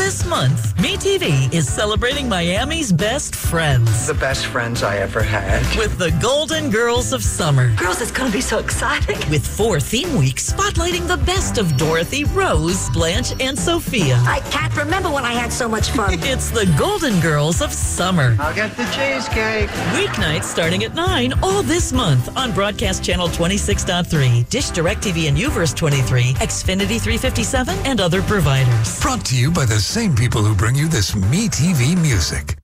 this month, MeTV is celebrating Miami's best friends The best friends I ever had. with the Golden Girls of Summer. Girls, it's gonna be so exciting. With 4 theme weeks spotlighting the best of Dorothy, Rose, Blanche, and Sophia. I can't remember when I had so much fun. It's the Golden Girls of Summer. I'll get the cheesecake. Weeknights starting at 9 all this month on Broadcast Channel 26.3, Dish DirecTV and UVerse 23, Xfinity 357, and other providers. Brought to you by the same people who bring you this MeTV music.